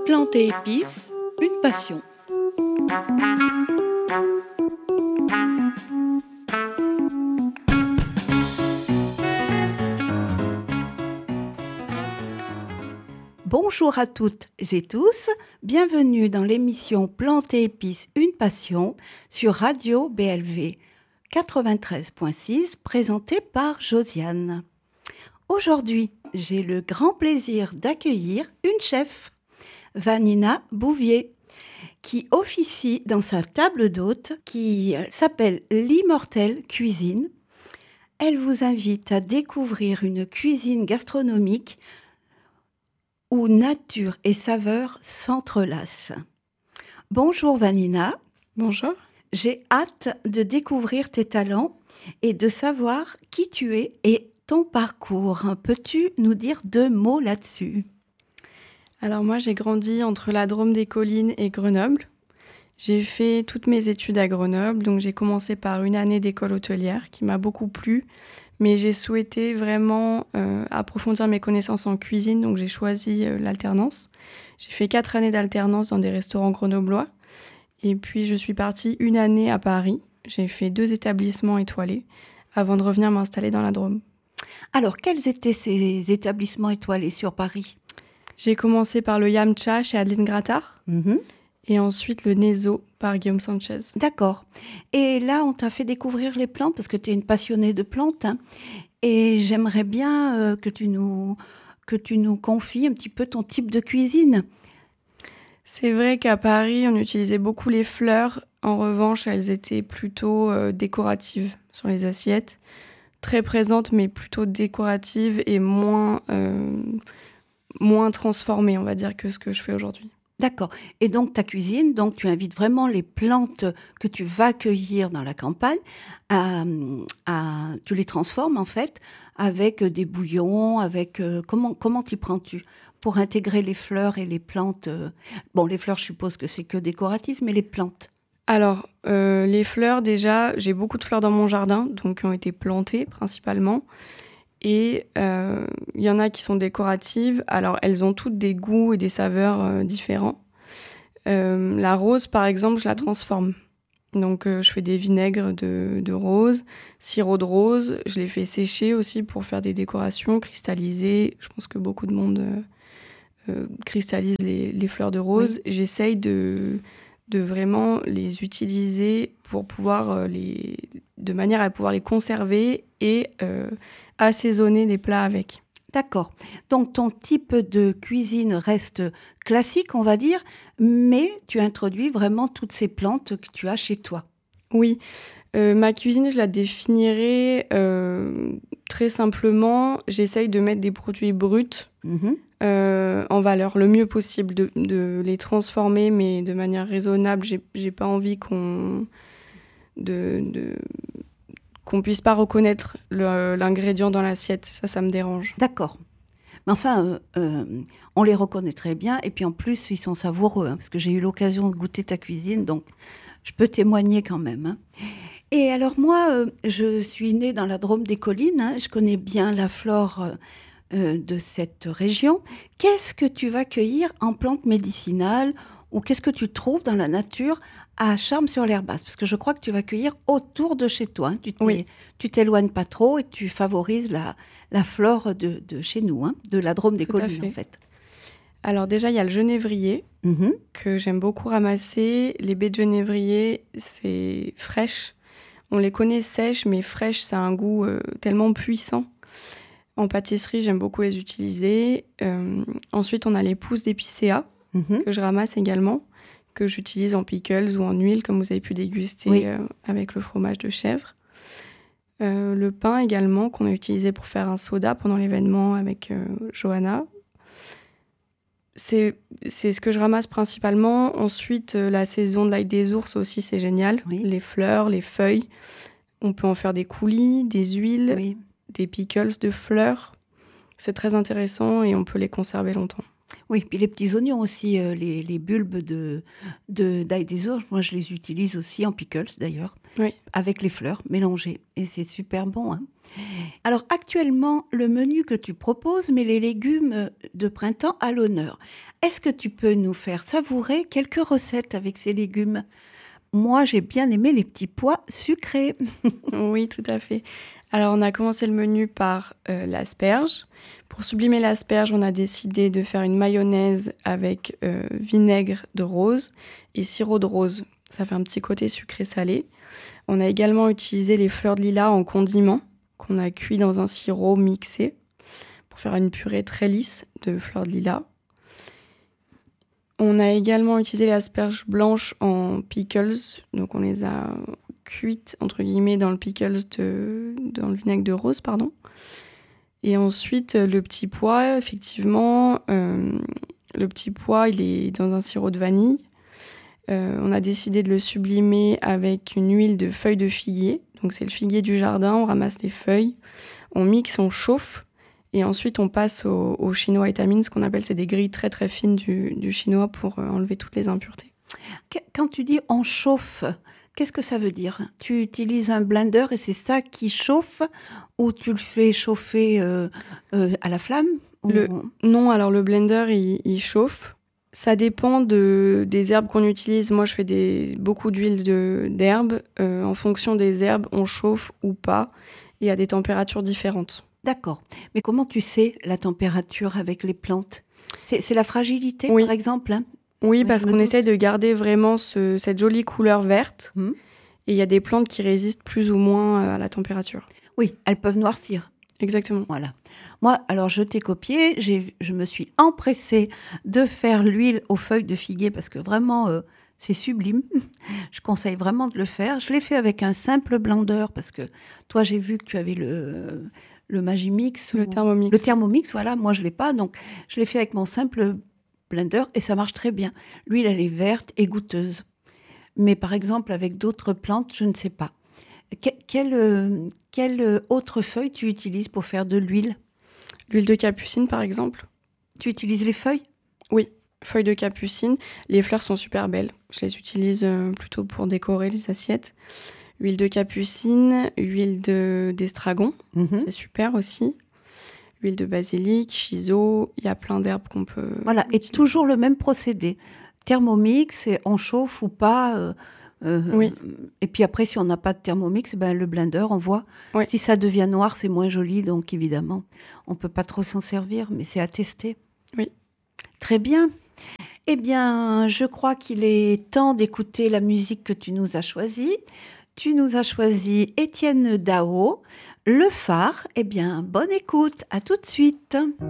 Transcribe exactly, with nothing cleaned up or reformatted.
Plantes et épices, une passion. Bonjour à toutes et tous, bienvenue dans l'émission Plantes et épices, une passion sur Radio B L V quatre-vingt-treize virgule six, présentée par Josiane. Aujourd'hui, j'ai le grand plaisir d'accueillir une chef, Vanina Bouvier, qui officie dans sa table d'hôte qui s'appelle l'Immortelle Cuisine. Elle vous invite à découvrir une cuisine gastronomique où nature et saveur s'entrelacent. Bonjour Vanina. Bonjour. J'ai hâte de découvrir tes talents et de savoir qui tu es et ton parcours. Peux-tu nous dire deux mots là-dessus ? Alors moi, j'ai grandi entre la Drôme des Collines et Grenoble. J'ai fait toutes mes études à Grenoble, donc j'ai commencé par une année d'école hôtelière qui m'a beaucoup plu, mais j'ai souhaité vraiment euh, approfondir mes connaissances en cuisine, donc j'ai choisi euh, l'alternance. J'ai fait quatre années d'alternance dans des restaurants grenoblois, et puis je suis partie une année à Paris. J'ai fait deux établissements étoilés avant de revenir m'installer dans la Drôme. Alors, quels étaient ces établissements étoilés sur Paris ? J'ai commencé par le Yamcha chez Adeline Grattard, mmh. et ensuite le Nezo par Guillaume Sanchez. D'accord. Et là, on t'a fait découvrir les plantes parce que tu es une passionnée de plantes. Hein, et j'aimerais bien euh, que, tu nous, que tu nous confies un petit peu ton type de cuisine. C'est vrai qu'à Paris, on utilisait beaucoup les fleurs. En revanche, elles étaient plutôt euh, décoratives sur les assiettes. Très présentes, mais plutôt décoratives et moins... Euh, moins transformée, on va dire, que ce que je fais aujourd'hui. D'accord. Et donc, ta cuisine, donc tu invites vraiment les plantes que tu vas cueillir dans la campagne, à, à, tu les transformes, en fait, avec des bouillons, avec... Euh, comment, comment t'y prends-tu pour intégrer les fleurs et les plantes euh, Bon, les fleurs, je suppose que c'est que décoratif, mais les plantes ? Alors, euh, les fleurs, déjà, j'ai beaucoup de fleurs dans mon jardin, donc qui ont été plantées, principalement. Et il euh, y en a qui sont décoratives. Alors, elles ont toutes des goûts et des saveurs euh, différents. Euh, la rose, par exemple, je la transforme. Donc, euh, je fais des vinaigres de, de rose, sirop de rose. Je les fais sécher aussi pour faire des décorations, cristalliser. Je pense que beaucoup de monde euh, euh, cristallise les, les fleurs de rose. Oui. J'essaye de, de vraiment les utiliser pour pouvoir euh, les, de manière à pouvoir les conserver et euh, assaisonner des plats avec. D'accord. Donc, ton type de cuisine reste classique, on va dire, mais tu introduis vraiment toutes ces plantes que tu as chez toi. Oui. Euh, ma cuisine, je la définirais euh, très simplement. J'essaye de mettre des produits bruts mmh. euh, en valeur le mieux possible, de, de les transformer, mais de manière raisonnable. J'ai, j'ai pas envie qu'on... De, de, qu'on puisse pas reconnaître le, l'ingrédient dans l'assiette. Ça, ça me dérange. D'accord. Mais enfin, euh, euh, on les reconnaît très bien. Et puis en plus, ils sont savoureux, hein, parce que j'ai eu l'occasion de goûter ta cuisine, donc je peux témoigner quand même. Hein. Et alors moi, euh, je suis née dans la Drôme des Collines. Hein, je connais bien la flore euh, de cette région. Qu'est-ce que tu vas cueillir en plantes médicinales ou qu'est-ce que tu trouves dans la nature à Charmes-sur-l'Herbasse ? Parce que je crois que tu vas cueillir autour de chez toi. Hein. Tu, oui. tu t'éloignes pas trop et tu favorises la, la flore de, de chez nous, hein, de la Drôme des Tout Collines, en fait. Alors déjà, il y a le genévrier mmh. que j'aime beaucoup ramasser. Les baies de genévrier, c'est fraîche. On les connaît sèches, mais fraîches, ça a un goût euh, tellement puissant. En pâtisserie, j'aime beaucoup les utiliser. Euh, ensuite, on a les pousses d'épicéa mmh. que je ramasse également, que j'utilise en pickles ou en huile, comme vous avez pu déguster oui. euh, avec le fromage de chèvre. Euh, le pain également, qu'on a utilisé pour faire un soda pendant l'événement avec euh, Johanna. C'est, c'est ce que je ramasse principalement. Ensuite, euh, la saison de l'ail des ours aussi, c'est génial. Oui. Les fleurs, les feuilles. On peut en faire des coulis, des huiles, oui. des pickles de fleurs. C'est très intéressant et on peut les conserver longtemps. Oui, puis les petits oignons aussi, euh, les, les bulbes de, de, d'ail des ours, moi je les utilise aussi en pickles d'ailleurs, Oui. avec les fleurs mélangées. Et c'est super bon, hein. Alors actuellement, le menu que tu proposes met les légumes de printemps à l'honneur. Est-ce que tu peux nous faire savourer quelques recettes avec ces légumes? Moi, j'ai bien aimé les petits pois sucrés. Oui, tout à fait. Alors, on a commencé le menu par euh, l'asperge. Pour sublimer l'asperge, on a décidé de faire une mayonnaise avec euh, vinaigre de rose et sirop de rose. Ça fait un petit côté sucré-salé. On a également utilisé les fleurs de lilas en condiment qu'on a cuit dans un sirop mixé pour faire une purée très lisse de fleurs de lilas. On a également utilisé les asperges blanches en pickles, donc on les a cuites entre guillemets dans le pickles de, dans le vinaigre de rose, pardon. Et ensuite le petit pois, effectivement, euh, le petit pois il est dans un sirop de vanille. Euh, on a décidé de le sublimer avec une huile de feuilles de figuier. Donc c'est le figuier du jardin, on ramasse les feuilles, on mixe, on chauffe. Et ensuite, on passe au, au chinois étamine, ce qu'on appelle, c'est des grilles très très fines du, du chinois pour euh, enlever toutes les impuretés. Quand tu dis on chauffe, qu'est-ce que ça veut dire? Tu utilises un blender et c'est ça qui chauffe, ou tu le fais chauffer euh, euh, à la flamme ou... le, Non, alors le blender, il, il chauffe. Ça dépend de, des herbes qu'on utilise. Moi, je fais des, beaucoup d'huile de, d'herbes. Euh, en fonction des herbes, on chauffe ou pas, et à des températures différentes. D'accord. Mais comment tu sais la température avec les plantes? C'est, c'est la fragilité, oui. par exemple, hein? Oui, parce qu'on essaie de garder vraiment ce, cette jolie couleur verte. Mmh. Et il y a des plantes qui résistent plus ou moins à la température. Oui, elles peuvent noircir. Exactement. Voilà. Moi, alors, je t'ai copié. J'ai, je me suis empressée de faire l'huile aux feuilles de figuier parce que vraiment, euh, c'est sublime. Je conseille vraiment de le faire. Je l'ai fait avec un simple blender parce que toi, j'ai vu que tu avais le... le Magimix. Le ou... Thermomix. Le Thermomix, voilà. Moi, je ne l'ai pas. Donc, je l'ai fait avec mon simple blender et ça marche très bien. L'huile, elle est verte et goûteuse. Mais par exemple, avec d'autres plantes, je ne sais pas. Que, quelle, euh, quelle autre feuille tu utilises pour faire de l'huile? L'huile de capucine, par exemple. Tu utilises les feuilles? Oui, feuilles de capucine. Les fleurs sont super belles. Je les utilise plutôt pour décorer les assiettes. Huile de capucine, huile de, d'estragon, mmh. C'est super aussi. Huile de basilic, chiso, il y a plein d'herbes qu'on peut... Voilà, et utiliser. Toujours le même procédé. Thermomix, et on chauffe ou pas. Euh, euh, oui. Et puis après, si on n'a pas de Thermomix, ben, le blender, on voit. Oui. Si ça devient noir, c'est moins joli, donc évidemment, on ne peut pas trop s'en servir, mais c'est à tester. Oui. Très bien. Eh bien, je crois qu'il est temps d'écouter la musique que tu nous as choisie. Tu nous as choisi Étienne Dao, Le Phare. Eh bien, bonne écoute, à tout de suite.